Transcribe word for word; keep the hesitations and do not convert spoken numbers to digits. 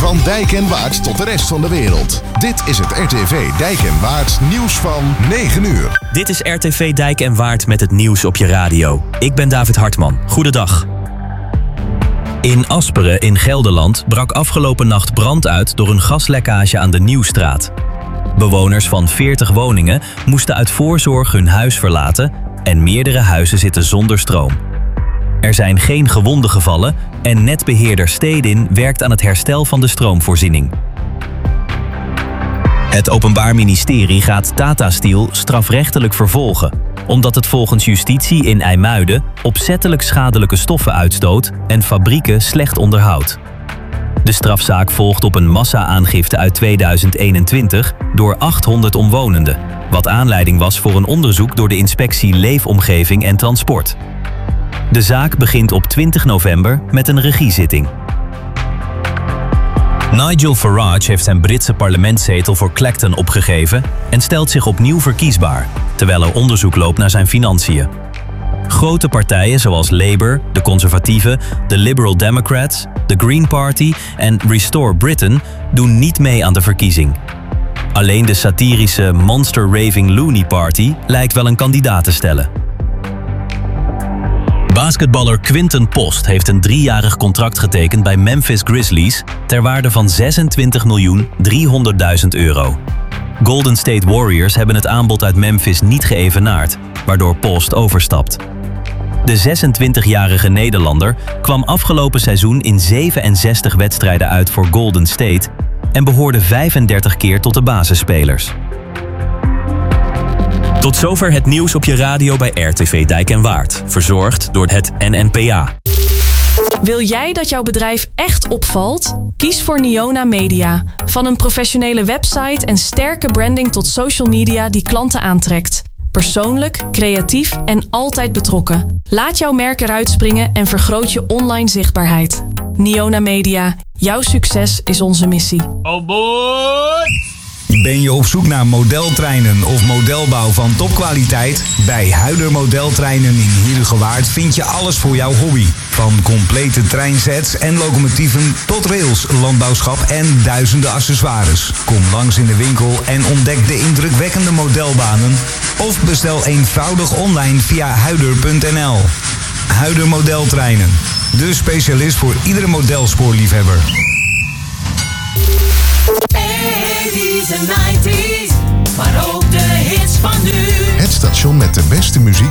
Van Dijk en Waard tot de rest van de wereld. Dit is het R T V Dijk en Waard nieuws van negen uur. Dit is R T V Dijk en Waard met het nieuws op je radio. Ik ben David Hartman. Goedendag. In Asperen in Gelderland brak afgelopen nacht brand uit door een gaslekkage aan de Nieuwstraat. Bewoners van veertig woningen moesten uit voorzorg hun huis verlaten en meerdere huizen zitten zonder stroom. Er zijn geen gewonden gevallen en netbeheerder Stedin werkt aan het herstel van de stroomvoorziening. Het Openbaar Ministerie gaat Tata Steel strafrechtelijk vervolgen, omdat het volgens justitie in IJmuiden opzettelijk schadelijke stoffen uitstoot en fabrieken slecht onderhoudt. De strafzaak volgt op een massa-aangifte uit tweeduizend eenentwintig door achthonderd omwonenden, wat aanleiding was voor een onderzoek door de inspectie Leefomgeving en Transport. De zaak begint op twintig november met een regiezitting. Nigel Farage heeft zijn Britse parlementszetel voor Clacton opgegeven en stelt zich opnieuw verkiesbaar, terwijl er onderzoek loopt naar zijn financiën. Grote partijen zoals Labour, de Conservatieven, de Liberal Democrats, de Green Party en Restore Britain doen niet mee aan de verkiezing. Alleen de satirische Monster Raving Looney Party lijkt wel een kandidaat te stellen. Basketballer Quinten Post heeft een driejarig contract getekend bij Memphis Grizzlies ter waarde van zesentwintig miljoen driehonderdduizend euro. Golden State Warriors hebben het aanbod uit Memphis niet geëvenaard, waardoor Post overstapt. De zesentwintigjarige Nederlander kwam afgelopen seizoen in zevenenzestig wedstrijden uit voor Golden State en behoorde vijfendertig keer tot de basisspelers. Tot zover het nieuws op je radio bij R T V Dijk en Waard. Verzorgd door het N N P A. Wil jij dat jouw bedrijf echt opvalt? Kies voor Niona Media. Van een professionele website en sterke branding tot social media die klanten aantrekt. Persoonlijk, creatief en altijd betrokken. Laat jouw merk eruit springen en vergroot je online zichtbaarheid. Niona Media. Jouw succes is onze missie. Oh boy! Ben je op zoek naar modeltreinen of modelbouw van topkwaliteit? Bij Huider Modeltreinen in Heerhugowaard vind je alles voor jouw hobby. Van complete treinsets en locomotieven tot rails, landbouwschap en duizenden accessoires. Kom langs in de winkel en ontdek de indrukwekkende modelbanen. Of bestel eenvoudig online via huider punt n l. Huider Modeltreinen. De specialist voor iedere modelspoorliefhebber. eighties en nineties, maar ook de hits van nu. Het station met de beste muziek